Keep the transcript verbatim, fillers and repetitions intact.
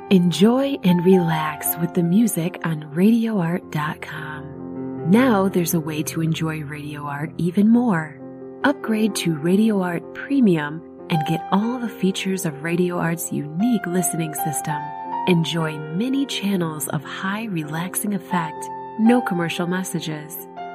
Enjoy and relax with the music on radio art dot com. Now there's a way to enjoy Radio Art even more. Upgrade to Radio Art Premium and get all the features of Radio Art's unique listening system. Enjoy many channels of high relaxing effect, no commercial messages,